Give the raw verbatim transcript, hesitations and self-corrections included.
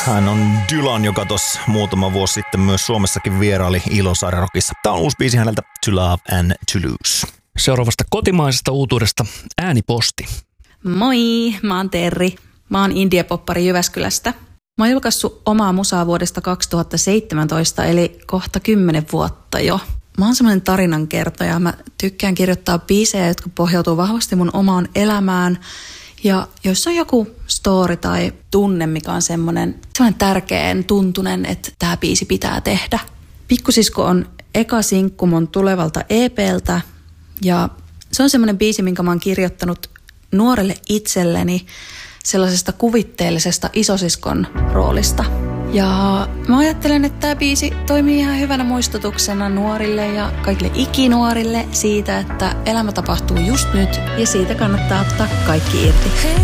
Hän on Dylan, joka tuossa muutama vuosi sitten myös Suomessakin vieraili Ilosaaren Rockissa. Tämä on uusi biisi häneltä, To Love and To Lose. Seuraavasta kotimaisesta uutuudesta ääniposti. Moi, mä oon Terri. Mä oon indie-poppari Jyväskylästä. Mä oon julkaissut omaa musaa vuodesta kaksituhattaseitsemäntoista, eli kohta kymmenen vuotta jo. Mä oon semmoinen tarinankertoja. Mä tykkään kirjoittaa biisejä, jotka pohjautuu vahvasti mun omaan elämään. Ja jos on joku story tai tunne, mikä on semmoinen, semmoinen tärkeän tuntunen, että tämä biisi pitää tehdä. Pikkusisko on eka sinkku mun tulevalta E P:ltä. Ja se on semmoinen biisi, minkä mä oon kirjoittanut nuorelle itselleni sellaisesta kuvitteellisesta isosiskon roolista. Ja mä ajattelen, että tämä biisi toimii ihan hyvänä muistutuksena nuorille ja kaikille ikinuorille siitä, että elämä tapahtuu just nyt ja siitä kannattaa ottaa kaikki irti.